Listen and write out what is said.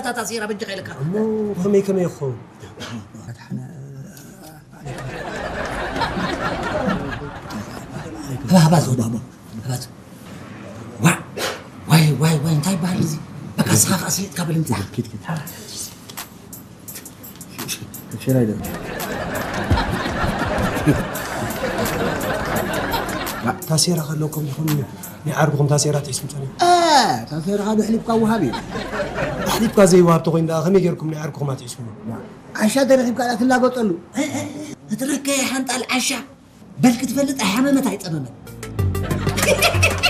كاتا تاسيرا بنجي غيرك مو كم يخو هبازو واي انتي بالزي بقى صاف اسيت قبل انت كده شو رايك تاسيرا خلوكم يخونوا يعرفكم تاسيرات اسم ثاني تاسيرا هذا حليب وهابي حليب زي وهاب تقين دا خمي غيركم يعرفكم ما تسمعوا عشا درهم قالت لا قطلو تركي حنط العشا بل كتفلت حمامه تايطممت